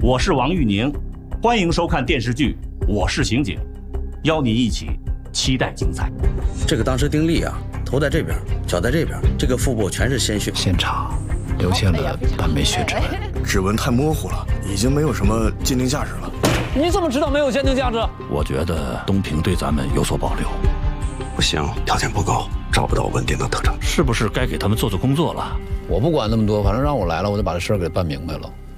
我是王玉宁，欢迎收看电视剧《我是刑警》，邀您一起期待精彩。 这个当时丁力啊，头在这边，脚在这边，这个腹部全是鲜血。 现场留下了半枚血指纹， 指纹太模糊了，已经没有什么鉴定价值了。 你怎么知道没有鉴定价值？ 我觉得东平对咱们有所保留。 不行，条件不够，找不到稳定的特征。 是不是该给他们做做工作了？ 我不管那么多，反正让我来了，我就把这事儿给办明白了。